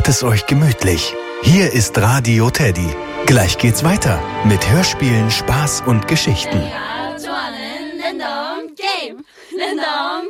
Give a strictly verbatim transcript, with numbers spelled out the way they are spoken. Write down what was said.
es euch gemütlich. Hier ist Radio Teddy. Gleich geht's weiter mit Hörspielen, Spaß und Geschichten. 제가 좋아하는 랜덤 게임 랜덤